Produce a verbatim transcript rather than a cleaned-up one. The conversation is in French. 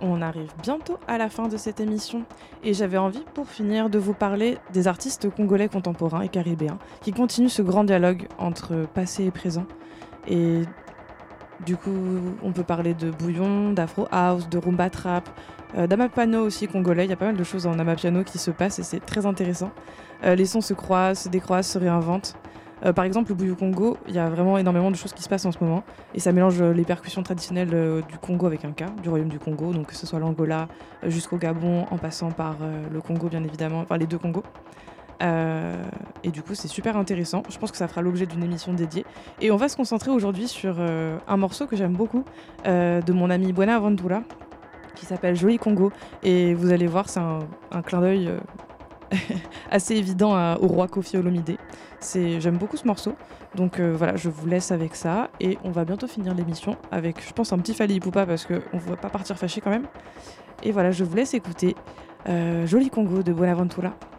On arrive bientôt à la fin de cette émission et j'avais envie pour finir de vous parler des artistes congolais contemporains et caribéens qui continuent ce grand dialogue entre passé et présent. Et du coup, on peut parler de bouillon, d'afro house, de rumba trap, euh, d'amapiano aussi congolais. Il y a pas mal de choses en amapiano qui se passent et c'est très intéressant. Euh, les sons se croisent, se décroisent, se réinventent. Euh, par exemple, le Bouillou Congo, il y a vraiment énormément de choses qui se passent en ce moment. Et ça mélange euh, les percussions traditionnelles euh, du Congo avec un K, du royaume du Congo, donc que ce soit l'Angola euh, jusqu'au Gabon, en passant par euh, le Congo bien évidemment, enfin les deux Congos. Euh, et du coup, c'est super intéressant. Je pense que ça fera l'objet d'une émission dédiée. Et on va se concentrer aujourd'hui sur euh, un morceau que j'aime beaucoup euh, de mon ami Buenaventura, qui s'appelle Joli Congo. Et vous allez voir, c'est un, un clin d'œil euh, assez évident à- au roi Koffi Olomide. C'est, j'aime beaucoup ce morceau. Donc euh, voilà, je vous laisse avec ça. Et on va bientôt finir l'émission avec, je pense, un petit Fally Ipupa parce qu'on ne va pas partir fâché quand même. Et voilà, je vous laisse écouter euh, Joli Congo de Buenaventura.